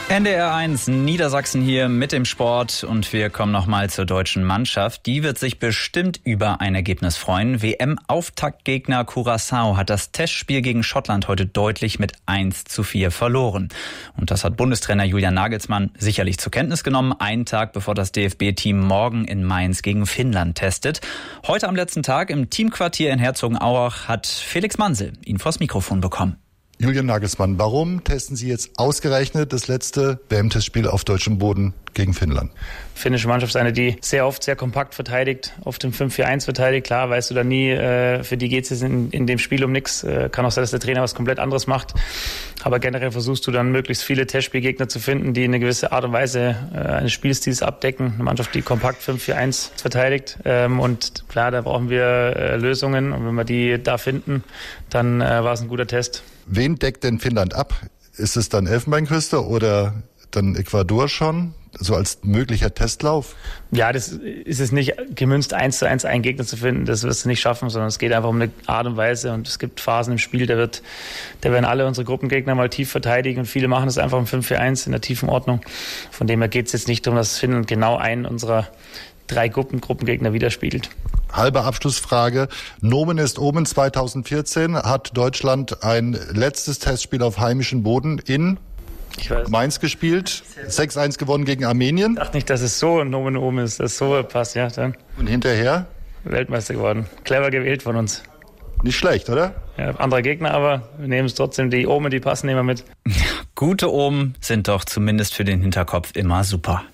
NDR 1 Niedersachsen hier mit dem Sport und wir kommen nochmal zur deutschen Mannschaft. Die wird sich bestimmt über ein Ergebnis freuen. WM-Auftaktgegner Curaçao hat das Testspiel gegen Schottland heute deutlich mit 1:4 verloren. Und das hat Bundestrainer Julian Nagelsmann sicherlich zur Kenntnis genommen, einen Tag bevor das DFB-Team morgen in Mainz gegen Finnland testet. Heute am letzten Tag im Teamquartier in Herzogenaurach hat Felix Mansel ihn vors Mikrofon bekommen. Julian Nagelsmann, warum testen Sie jetzt ausgerechnet das letzte WM-Testspiel auf deutschem Boden gegen Finnland? Die finnische Mannschaft ist eine, die sehr oft sehr kompakt verteidigt, oft im 5-4-1 verteidigt. Klar, weißt du da nie, für die geht es in dem Spiel um nichts. Kann auch sein, dass der Trainer was komplett anderes macht. Aber generell versuchst du dann möglichst viele Testspielgegner zu finden, die eine gewisse Art und Weise eines Spielstils abdecken. Eine Mannschaft, die kompakt 5-4-1 verteidigt. Und klar, da brauchen wir Lösungen. Und wenn wir die da finden, dann war es ein guter Test. Wen deckt denn Finnland ab? Ist es dann Elfenbeinküste oder dann Ecuador schon? So als möglicher Testlauf? Ja, das ist es nicht, gemünzt 1:1 einen Gegner zu finden. Das wirst du nicht schaffen, sondern es geht einfach um eine Art und Weise. Und es gibt Phasen im Spiel, da werden alle unsere Gruppengegner mal tief verteidigen. Und viele machen das einfach im 5-4-1 in der tiefen Ordnung. Von dem her geht es jetzt nicht darum, dass Finnland genau einen unserer 3 Gruppengegner widerspiegelt. Halbe Abschlussfrage. Nomen ist oben. 2014 hat Deutschland ein letztes Testspiel auf heimischem Boden in Mainz gespielt. 6:1 gewonnen gegen Armenien. Ich dachte nicht, dass es so Nomen oben ist, dass so passt, ja. Dann und hinterher? Weltmeister geworden. Clever gewählt von uns. Nicht schlecht, oder? Ja, anderer Gegner, aber wir nehmen es trotzdem. Die Omen, die passen immer mit. Gute Omen sind doch zumindest für den Hinterkopf immer super.